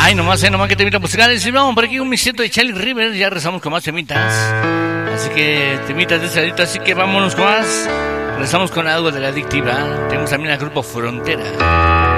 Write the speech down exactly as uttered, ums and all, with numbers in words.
Ay, nomás, eh, nomás que temitas musicales. Y vamos por aquí un misito de Charlie Rivers. Ya rezamos con más temitas. Así que temitas de ese ladito. Así que vámonos con más. Rezamos con algo de la adictiva. Tenemos también al grupo Frontera.